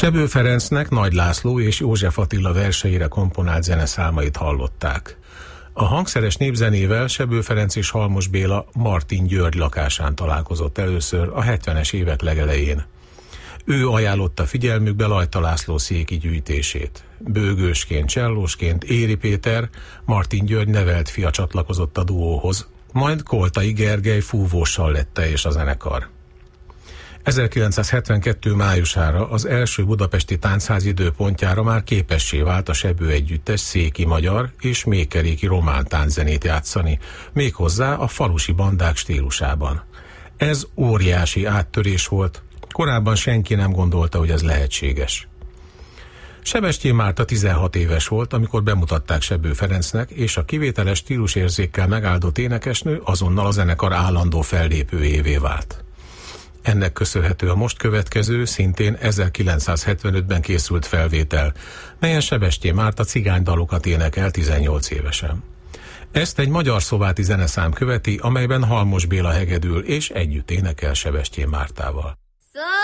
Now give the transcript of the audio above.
Sebő Ferencnek Nagy László és József Attila verseire komponált zeneszámait hallották. A hangszeres népzenével Sebő Ferenc és Halmos Béla Martin György lakásán találkozott először a 70-es évek legelején. Ő ajánlotta figyelmükbe Lajta László széki gyűjtését. Bőgősként, csellósként Éri Péter, Martin György nevelt fia csatlakozott a duóhoz, majd Koltai Gergely fúvóssal lett teljes a zenekar. 1972. májusára az első budapesti táncház időpontjára már képessé vált a Sebő együttes széki magyar és mékeréki román tánczenét játszani, méghozzá a falusi bandák stílusában. Ez óriási áttörés volt, korábban senki nem gondolta, hogy ez lehetséges. Sebestyén Márta 16 éves volt, amikor bemutatták Sebő Ferencnek, és a kivételes stílusérzékkel megáldott énekesnő azonnal a zenekar állandó fellépőjévé vált. Ennek köszönhető a most következő, szintén 1975-ben készült felvétel, melyen Sebestyén Márta cigánydalokat énekel 18 évesen. Ezt egy magyar szováti zeneszám követi, amelyben Halmos Béla hegedül és együtt énekel Sebestyén Mártával.